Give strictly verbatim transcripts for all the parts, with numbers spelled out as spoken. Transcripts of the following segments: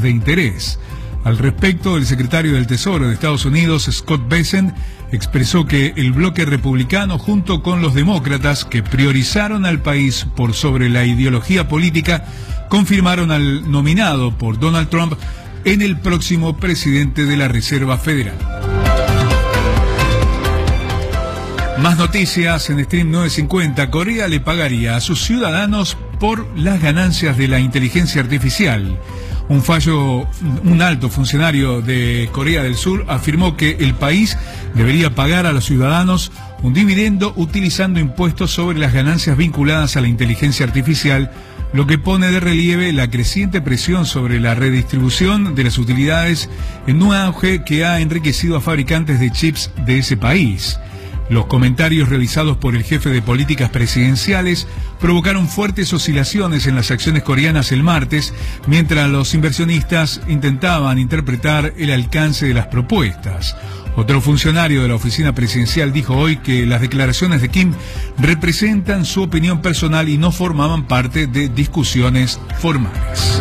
de interés. Al respecto, el secretario del Tesoro de Estados Unidos, Scott Bessent, expresó que el bloque republicano, junto con los demócratas que priorizaron al país por sobre la ideología política, confirmaron al nominado por Donald Trump en el próximo presidente de la Reserva Federal. Más noticias en Stream nueve cincuenta. Corea le pagaría a sus ciudadanos por las ganancias de la inteligencia artificial. Un fallo, un alto funcionario de Corea del Sur afirmó que el país debería pagar a los ciudadanos un dividendo utilizando impuestos sobre las ganancias vinculadas a la inteligencia artificial, lo que pone de relieve la creciente presión sobre la redistribución de las utilidades en un auge que ha enriquecido a fabricantes de chips de ese país. Los comentarios realizados por el jefe de políticas presidenciales provocaron fuertes oscilaciones en las acciones coreanas el martes, mientras los inversionistas intentaban interpretar el alcance de las propuestas. Otro funcionario de la oficina presidencial dijo hoy que las declaraciones de Kim representan su opinión personal y no formaban parte de discusiones formales.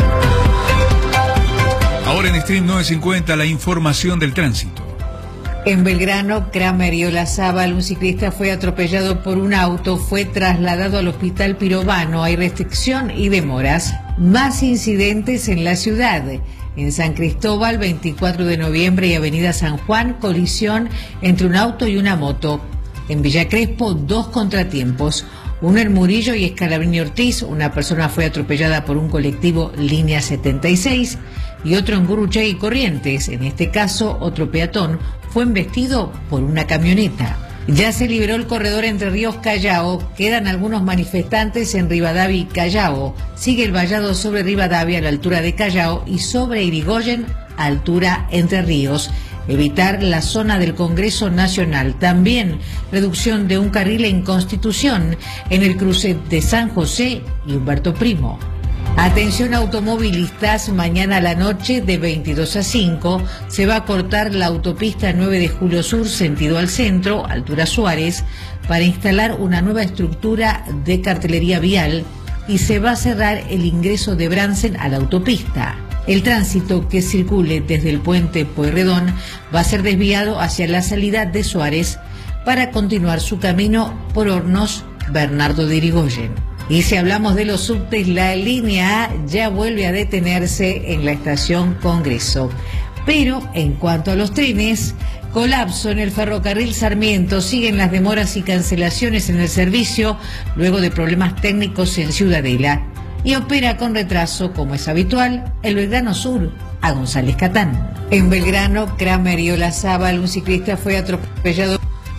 Ahora en Stream nueve cincuenta, la información del tránsito. En Belgrano, Kramer y Olazábal, un ciclista fue atropellado por un auto, fue trasladado al hospital Pirovano. Hay restricción y demoras. Más incidentes en la ciudad. En San Cristóbal, veinticuatro de noviembre y Avenida San Juan, colisión entre un auto y una moto. En Villa Crespo, dos contratiempos. Uno en Murillo y Escalabrini Ortiz, una persona fue atropellada por un colectivo Línea setenta y seis, y otro en Gurruchaga y Corrientes. En este caso, otro peatón fue embestido por una camioneta. Ya se liberó el corredor Entre Ríos Callao, quedan algunos manifestantes en Rivadavia y Callao. Sigue el vallado sobre Rivadavia a la altura de Callao y sobre Irigoyen, altura Entre Ríos. Evitar la zona del Congreso Nacional. También reducción de un carril en Constitución en el cruce de San José y Humberto Primo. Atención automovilistas, mañana a la noche de veintidós a cinco se va a cortar la autopista nueve de Julio Sur, sentido al centro, altura Suárez, para instalar una nueva estructura de cartelería vial y se va a cerrar el ingreso de Bransen a la autopista. El tránsito que circule desde el puente Pueyrredón va a ser desviado hacia la salida de Suárez para continuar su camino por Hornos Bernardo de Irigoyen. Y si hablamos de los subtes, la línea A ya vuelve a detenerse en la estación Congreso. Pero en cuanto a los trenes, colapso en el ferrocarril Sarmiento, siguen las demoras y cancelaciones en el servicio luego de problemas técnicos en Ciudadela. Y opera con retraso, como es habitual, el Belgrano Sur a González Catán. En Belgrano, Kramer y Olazábal, un ciclista fue atropellado.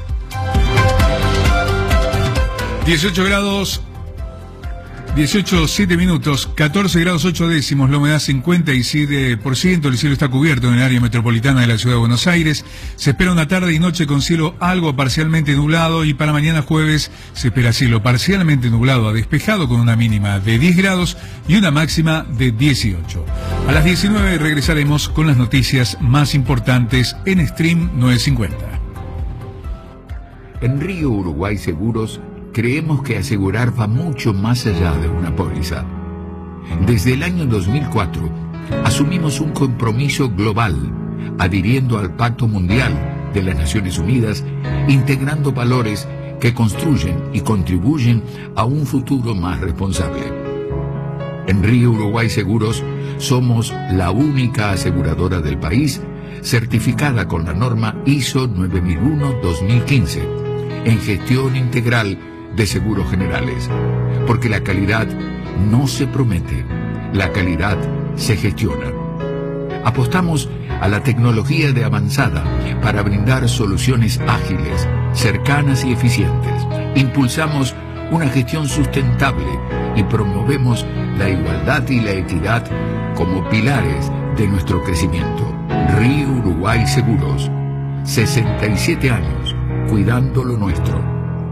dieciocho grados, dieciocho, siete minutos, catorce grados ocho décimos, la humedad cincuenta y siete por ciento, el cielo está cubierto en el área metropolitana de la ciudad de Buenos Aires. Se espera una tarde y noche con cielo algo parcialmente nublado y para mañana jueves se espera cielo parcialmente nublado a despejado con una mínima de diez grados y una máxima de dieciocho. A las diecinueve regresaremos con las noticias más importantes en Stream nueve cincuenta. En Río Uruguay Seguros creemos que asegurar va mucho más allá de una póliza. Desde el año dos mil cuatro, asumimos un compromiso global, adhiriendo al Pacto Mundial de las Naciones Unidas, integrando valores que construyen y contribuyen a un futuro más responsable. En Río Uruguay Seguros somos la única aseguradora del país certificada con la norma I S O nueve mil uno dos mil quince en gestión integral de seguros generales, porque la calidad no se promete, la calidad se gestiona. Apostamos a la tecnología de avanzada para brindar soluciones ágiles, cercanas y eficientes. Impulsamos una gestión sustentable y promovemos la igualdad y la equidad como pilares de nuestro crecimiento. Río Uruguay Seguros, sesenta y siete años, cuidando lo nuestro.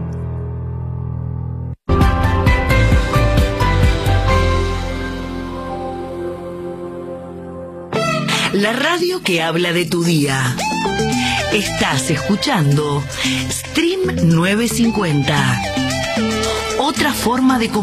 La radio que habla de tu día. Estás escuchando Stream nueve cincuenta. Otra forma de comunicación.